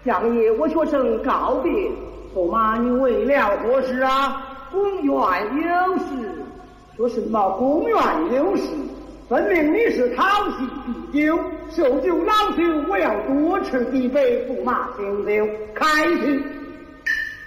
相爷，我学生告别。驸马，你为了何事啊？公园有事。说什么公园有事？分明你是讨喜必酒，受酒老酒，我要多吃几杯，驸马请酒，开席。